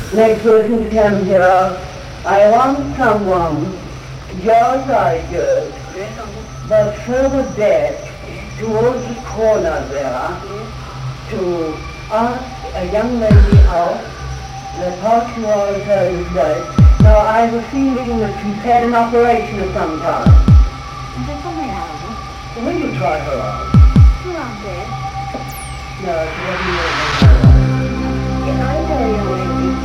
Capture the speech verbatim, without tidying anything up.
Next person to come here. I want someone just like good, but further back towards the corner there to ask a young lady out. The talk was Thursday. Now I have a feeling that she's had an operation of some kind. Will you try her out? She's not dead. No, she doesn't know. Yeah, I know you.